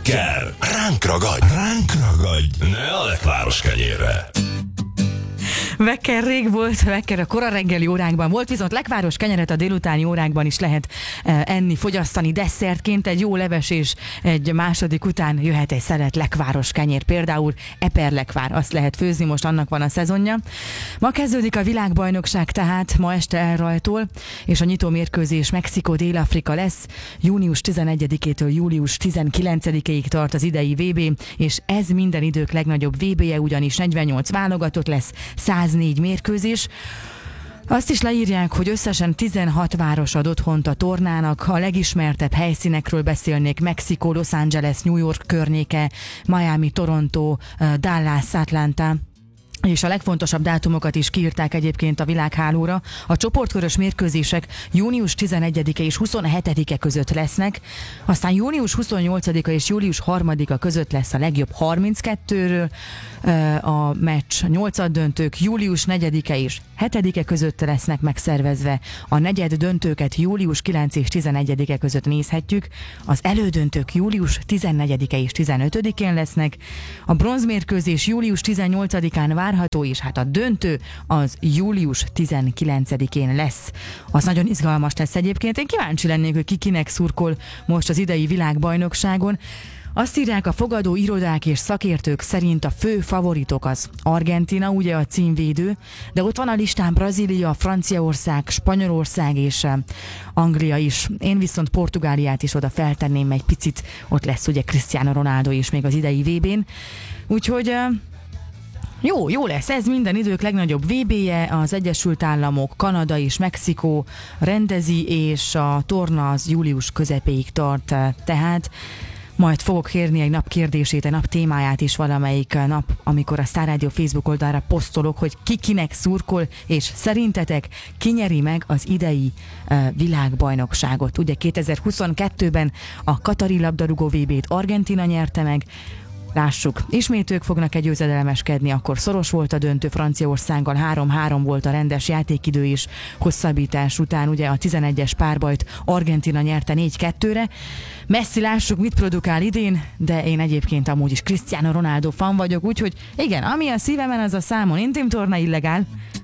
Kell. Ránk ragadj! Ránk ragadj! Ne a lekváros kenyérre! Vekker rég volt, Vekker a kora reggeli órákban volt, viszont lekváros kenyeret a délutáni órákban is lehet enni, fogyasztani desszertként. Egy jó leves és egy második után jöhet egy szelet lekváros kenyér, például eperlekvár, azt lehet főzni, most annak van a szezonja. Ma kezdődik a világbajnokság, tehát ma este elrajtól, és a nyitó mérkőzés Mexikó-Dél-Afrika lesz. Június 11-től július 19-ig tart az idei VB, és ez minden idők legnagyobb VB-je, ugyanis 48 válogatott lesz, 104 mérkőzés. Azt is leírják, hogy összesen 16 város ad otthont a tornának. A legismertebb helyszínekről beszélnék: Mexikó, Los Angeles, New York környéke, Miami, Toronto, Dallas, Atlanta. És a legfontosabb dátumokat is kiírták egyébként a világhálóra. A csoportkörös mérkőzések június 11-e és 27-e között lesznek, aztán június 28-a és július 3-a között lesz a legjobb 32-ről a meccs. 8 döntők július 4-e és 7-e között lesznek megszervezve. A negyed döntőket július 9 és 11-e között nézhetjük. Az elődöntők július 14-e és 15-én lesznek. A bronzmérkőzés július 18-án várható, és hát a döntő az július 19-én lesz. Az nagyon izgalmas lesz egyébként. Én kíváncsi lennék, hogy ki kinek szurkol most az idei világbajnokságon. Azt írják a fogadó irodák és szakértők szerint a fő favoritok az Argentína, ugye a címvédő, de ott van a listán Brazília, Franciaország, Spanyolország és Anglia is. Én viszont Portugáliát is oda feltenném egy picit, ott lesz ugye Cristiano Ronaldo is még az idei VB-n. Úgyhogy jó lesz, ez minden idők legnagyobb VB-je, az Egyesült Államok, Kanada és Mexikó rendezi, és a torna az július közepéig tart, tehát majd fogok kérni egy nap kérdését, egy nap témáját is valamelyik nap, amikor a Star Radio Facebook oldalra posztolok, hogy ki kinek szurkol, és szerintetek ki nyeri meg az idei világbajnokságot. Ugye 2022-ben a katari labdarúgó VB-t Argentína nyerte meg. Lássuk, ismét ők fognak egy győzedelmeskedni, akkor szoros volt a döntő Franciaországgal, 3-3 volt a rendes játékidő is, hosszabbítás után ugye a 11-es párbajt Argentína nyerte 4-2-re. Messi, lássuk, mit produkál idén, de én egyébként amúgy is Cristiano Ronaldo fan vagyok, úgyhogy igen, ami a szívemen, az a számon. Intim torna illegál.